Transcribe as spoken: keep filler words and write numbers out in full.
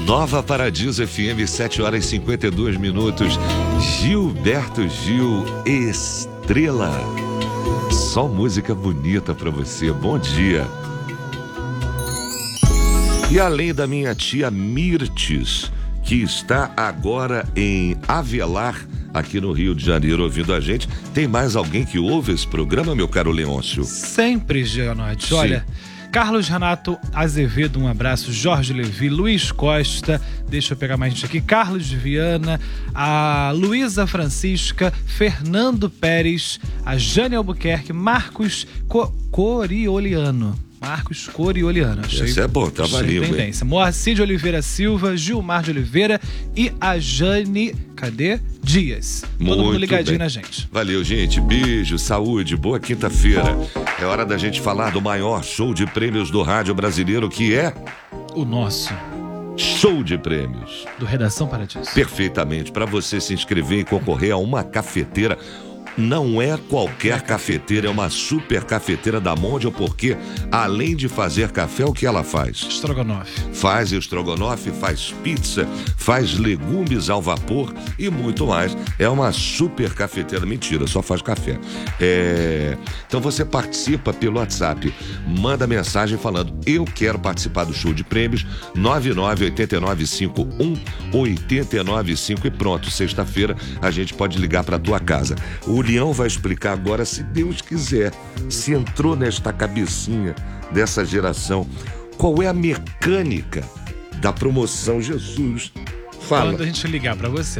Nova Paradiso F M, sete horas e cinquenta e dois minutos. Gilberto Gil, Estrela. Só música bonita pra você. Bom dia. E além da minha tia Mirtes, que está agora em Avelar, aqui no Rio de Janeiro, ouvindo a gente, tem mais alguém que ouve esse programa, meu caro Leôncio? Sempre, Gianotti. Olha, Carlos Renato Azevedo, um abraço. Jorge Levi, Luiz Costa, deixa eu pegar mais gente aqui, Carlos Viana, a Luísa Francisca, Fernando Pérez, a Jane Albuquerque, Marcos Co Corioliano. Marcos Corioliano. Achei, Esse é bom, trabalhinho, achei tendência. Moacir de Oliveira Silva, Gilmar de Oliveira e a Jane, cadê? Dias. Todo Muito mundo ligadinho bem. na gente. Valeu, gente. Beijo, saúde, boa quinta-feira. É hora da gente falar do maior show de prêmios do rádio brasileiro, que é... O nosso. Show de prêmios. Do Redação Paradiso. Perfeitamente. Para você se inscrever e concorrer a uma cafeteira. Não é qualquer cafeteira, é uma super cafeteira da Mondial, porque além de fazer café, o que ela faz? Estrogonofe. Faz estrogonofe, faz pizza, faz legumes ao vapor e muito mais. É uma super cafeteira. Mentira, só faz café. É... Então você participa pelo WhatsApp. Manda mensagem falando: eu quero participar do show de prêmios. nove nove oito nove cinco um oito nove cinco e pronto. Sexta-feira a gente pode ligar para tua casa. O Leão vai explicar agora, se Deus quiser, se entrou nesta cabecinha dessa geração, qual é a mecânica da promoção. Jesus, fala. Quando a gente ligar para você.